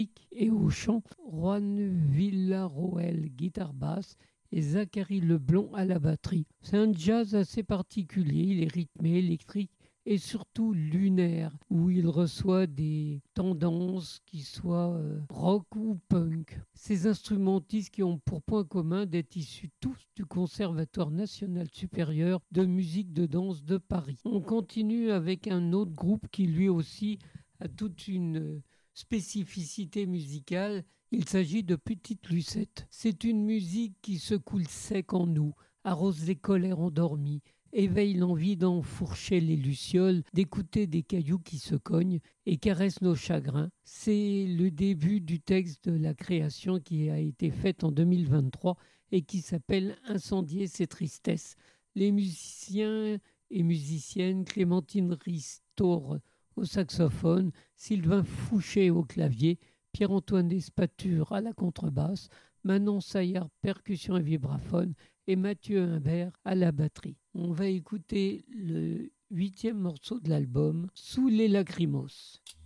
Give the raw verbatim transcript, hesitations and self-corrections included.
et au chant, Juan Villarroel, guitare basse, et Zachary Leblond à la batterie. C'est un jazz assez particulier, il est rythmé, électrique et surtout lunaire, où il reçoit des tendances qui soient euh, rock ou punk. Ces instrumentistes qui ont pour point commun d'être issus tous du Conservatoire national supérieur de musique de danse de Paris. On continue avec un autre groupe qui lui aussi a toute une spécificité musicale. Il s'agit de Petite Lucette. C'est une musique qui secoue le sec en nous, arrose les colères endormies, éveille l'envie d'enfourcher les lucioles, d'écouter des cailloux qui se cognent et caressent nos chagrins. C'est le début du texte de la création qui a été faite en deux mille vingt-trois et qui s'appelle Incendier ses tristesses. Les musiciens et musiciennes Clémentine Ristor au saxophone, Sylvain Fouché au clavier, Pierre-Antoine Espature à la contrebasse, Manon Saillard percussion et vibraphone et Mathieu Imbert à la batterie. On va écouter le huitième morceau de l'album, Sous les lacrymos.